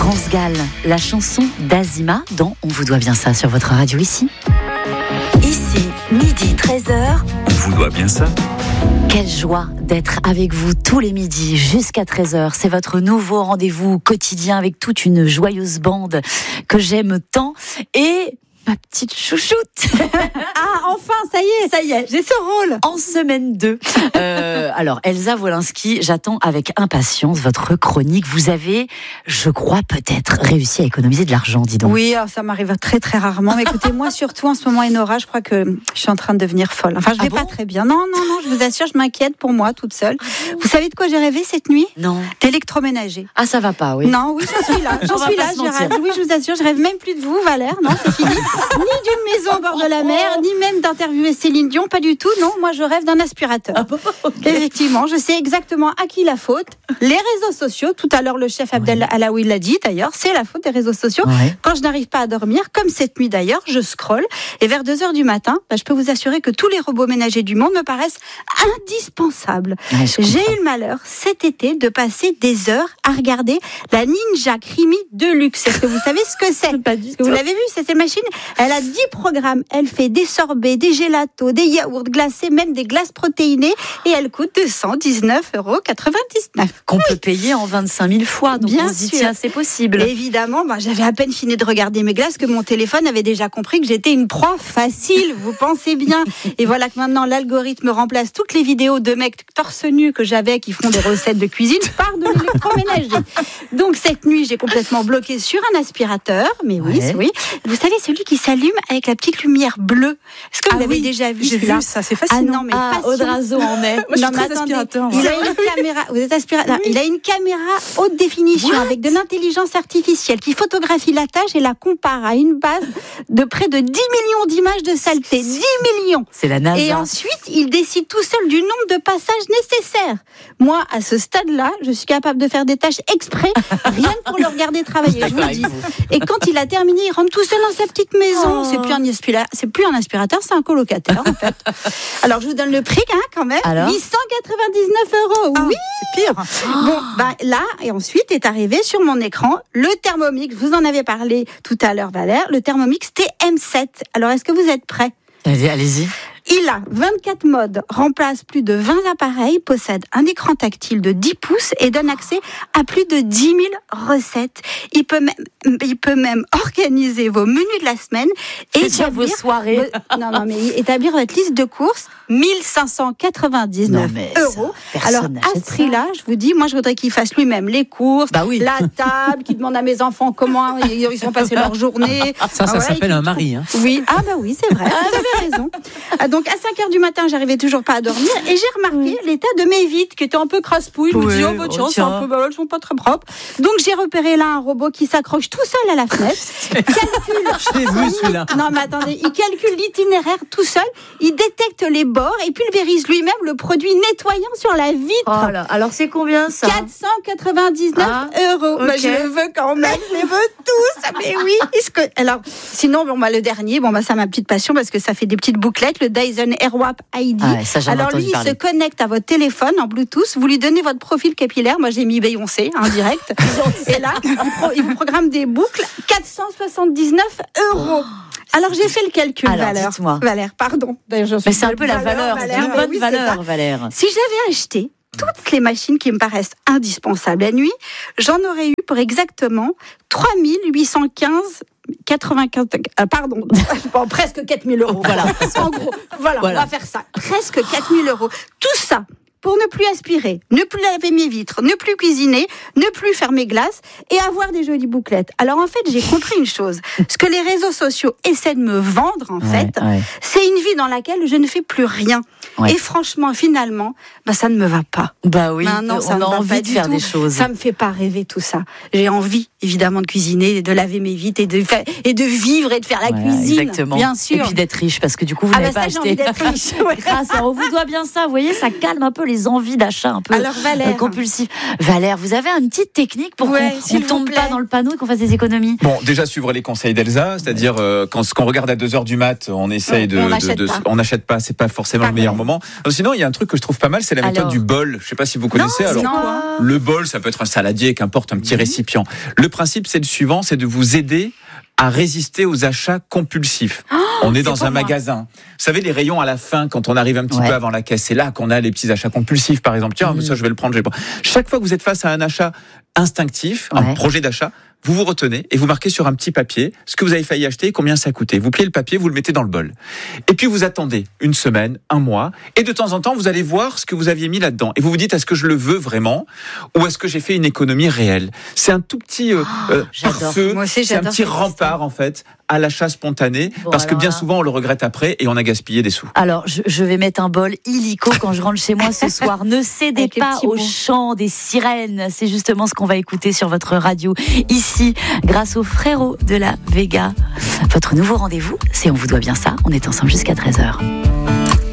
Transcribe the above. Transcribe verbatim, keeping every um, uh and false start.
France Gall, la chanson d'Azima dont On vous doit bien ça sur votre radio ici. Ici, midi treize heures. On vous doit bien ça. Quelle joie d'être avec vous tous les midis jusqu'à treize heures. C'est votre nouveau rendez-vous quotidien avec toute une joyeuse bande que j'aime tant. Et ma petite chouchoute. Ah, enfin, ça y est, ça y est, j'ai ce rôle. En semaine deux. Euh, alors, Elsa Wolinski, j'attends avec impatience votre chronique. Vous avez, je crois, peut-être réussi à économiser de l'argent, dis donc. Oui, alors ça m'arrive très très rarement. Mais écoutez, moi surtout en ce moment, Enora, je crois que je suis en train de devenir folle. Enfin, je vais ah bon pas très bien. Non, non, non, je vous assure, je m'inquiète pour moi toute seule. Ah bon vous savez de quoi j'ai rêvé cette nuit ? Non. D'électroménager. Ah, ça va pas, oui. Non, oui, j'en suis là. J'en suis là. Je oui, je vous assure, je rêve même plus de vous, Valère. Non, c'est fini. Ni d'une maison au bord de la mer, ni même d'interviewer Céline Dion, pas du tout. Non, moi je rêve d'un aspirateur. Ah bon, okay. Effectivement, je sais exactement à qui la faute. Les réseaux sociaux. Tout à l'heure, le chef Abdel ouais. Alaoui l'a dit d'ailleurs, c'est la faute des réseaux sociaux. Ouais. Quand je n'arrive pas à dormir, comme cette nuit d'ailleurs, je scrolle et vers deux heures du matin, bah, je peux vous assurer que tous les robots ménagers du monde me paraissent indispensables. Ouais, J'ai eu le malheur cet été de passer des heures à regarder la Ninja Creamy Deluxe. Est-ce que vous savez ce que c'est ? Pas du tout. Vous l'avez vu, c'est cette machine. Elle a dix programmes. Elle fait des sorbets, des gélatos, des yaourts glacés, même des glaces protéinées. Et elle coûte deux cent dix-neuf euros quatre-vingt-dix-neuf. Qu'on oui. peut payer en vingt-cinq mille fois. Donc Bien on se dit, sûr. tiens, c'est possible. Et évidemment, bah, j'avais à peine fini de regarder mes glaces que mon téléphone avait déjà compris que j'étais une proie facile. Vous pensez bien. Et voilà que maintenant, l'algorithme remplace toutes les vidéos de mecs torse nu que j'avais qui font des recettes de cuisine par de l'électroménager. Donc cette nuit, j'ai complètement bloqué sur un aspirateur. Mais oui, ouais. oui. Vous savez, celui qui s'allume avec la petite lumière bleue. Est-ce que vous ah l'avez oui, déjà vu J'ai vu ça, c'est fascinant. Ah non, mais ah, Audrazo en est. Moi, je non, suis très aspirateur. Il a une caméra. Vous êtes aspirateur. Oui. Il a une caméra haute définition What avec de l'intelligence artificielle qui photographie la tâche et la compare à une base de près de dix millions d'images de saleté. dix millions. C'est la NASA. Et ensuite, il décide tout seul du nombre de passages nécessaires. Moi, à ce stade-là, je suis capable de faire des tâches exprès, rien que pour le regarder travailler. Je vous le dis. Et quand il a terminé, il rentre tout seul dans sa petite maison. Oh. C'est plus un aspirateur, c'est plus un aspirateur, c'est un colocataire en fait. Alors je vous donne le prix hein, quand même. Alors huit cent quatre-vingt-dix-neuf euros. Ah, oui, c'est pire. Bon, ben là et ensuite est arrivé sur mon écran le Thermomix. Vous en avez parlé tout à l'heure, Valère. Le Thermomix T M sept. Alors est-ce que vous êtes prêts ? Allez, allez-y. Il a vingt-quatre modes, remplace plus de vingt appareils, possède un écran tactile de dix pouces et donne accès à plus de dix mille recettes. Il peut même, il peut même organiser vos menus de la semaine et établir vos soirées. Vos, non, non, mais établir votre liste de courses. mille cinq cent quatre-vingt-dix-neuf euros. Alors, à ce prix-là, je vous dis, moi, je voudrais qu'il fasse lui-même les courses, bah oui. la table, qu'il demande à mes enfants comment ils ont passé leur journée. Ça, ça ah, voilà, s'appelle un mari. Hein. Oui, ah bah oui, c'est vrai, vous avez raison. Donc, à cinq heures du matin, j'arrivais toujours pas à dormir et j'ai remarqué oui. l'état de mes vitres qui étaient un peu crasse-pouille. Je oui, me dis, oh, bah, tiens, oh, tiens. C'est un peu, bah, elles sont pas très propres. Donc, j'ai repéré là un robot qui s'accroche tout seul à la fenêtre. calcule. Je l'ai vu, celui-là. Non, mais attendez, il calcule l'itinéraire tout seul. Il détecte les bords et pulvérise lui-même le produit nettoyant sur la vitre. Oh là, alors, c'est combien ça ? quatre cent quatre-vingt-dix-neuf ah, euros. Okay. Bah, je le veux quand même. Je les veux tous. Mais oui. Est-ce que... Alors, sinon, bon, bah, le dernier, bon, bah, ça, ma petite passion parce que ça fait des petites bouclettes. Le Dyson Airwrap I D. Ah, ça, alors lui, il parler. se connecte à votre téléphone en Bluetooth. Vous lui donnez votre profil capillaire. Moi, j'ai mis Beyoncé en direct. Et là, il, pro, il vous programme des boucles. quatre cent soixante-dix-neuf euros. Alors j'ai fait le calcul, alors, Valère. Dites-moi. Valère, pardon. Mais c'est un peu la valeur, Valère, c'est une bonne oui, valeur, Valère. Si j'avais acheté toutes les machines qui me paraissent indispensables la nuit, j'en aurais eu pour exactement trois mille huit cent quinze quatre-vingt-quinze, euh, pardon, bon, presque quatre mille euros, voilà. En gros, voilà, voilà, on va faire ça. Presque quatre mille euros. Tout ça pour ne plus aspirer, ne plus laver mes vitres, ne plus cuisiner, ne plus faire mes glaces et avoir des jolies bouclettes. Alors en fait, j'ai compris une chose. Ce que les réseaux sociaux essaient de me vendre, en ouais, fait, ouais. c'est une vie dans laquelle je ne fais plus rien. Ouais. Et franchement, finalement, bah, ça ne me va pas. Bah oui, Maintenant, ça on me a va envie pas de du faire tout. des choses. Ça me fait pas rêver tout ça. J'ai envie, évidemment, de cuisiner, de laver mes vitres et de, faire, et de vivre et de faire la ouais, cuisine. Exactement. Bien sûr. Et puis d'être riche, parce que du coup, vous ah n'avez bah pas ça, acheté. J'ai envie d'être riche. Ouais. Grâce à On vous doit bien ça. Vous voyez, ça calme un peu les les envies d'achat un peu Alors, Valère. euh, compulsifs. Valère, vous avez une petite technique pour Ouais, qu'on ne tombe pas dans le panneau et qu'on fasse des économies? Bon, déjà suivre les conseils d'Elsa, c'est-à-dire euh, quand ce qu'on regarde à deux heures du mat, on essaye de, on de, n'achète de, pas. on n'achète pas, c'est pas forcément Pas le meilleur vrai. moment. Sinon, il y a un truc que je trouve pas mal, c'est la méthode Alors. du bol. Je sais pas si vous connaissez. Non, Alors, c'est quoi? le bol, ça peut être un saladier, qu'importe, un petit récipient. Le principe, c'est le suivant, c'est de vous aider à résister aux achats compulsifs. On est dans pour un moi. magasin. Vous savez, les rayons à la fin, quand on arrive un petit Ouais. peu avant la caisse, c'est là qu'on a les petits achats compulsifs, par exemple. Tiens, Mhm. ça, je vais le prendre, je vais le prendre. Chaque fois que vous êtes face à un achat instinctif, Ouais. un projet d'achat, vous vous retenez et vous marquez sur un petit papier ce que vous avez failli acheter et combien ça a coûté. Vous pliez le papier, vous le mettez dans le bol. Et puis vous attendez une semaine, un mois, et de temps en temps, vous allez voir ce que vous aviez mis là-dedans. Et vous vous dites, est-ce que je le veux vraiment ou est-ce que j'ai fait une économie réelle? C'est un tout petit euh, euh, j'adore. pare-feu, Moi aussi, c'est un j'adore petit cette rempart en fait à l'achat spontané, Bon, parce que alors bien là- souvent on le regrette après et on a gaspillé des sous. Alors, je, je vais mettre un bol illico quand je rentre chez moi ce soir. Ne cédez Avec les pas petits au mots. chant des sirènes. C'est justement ce qu'on va écouter sur votre radio ici, grâce aux frérots de la Vega. Votre nouveau rendez-vous, c'est On vous doit bien ça. On est ensemble jusqu'à treize heures.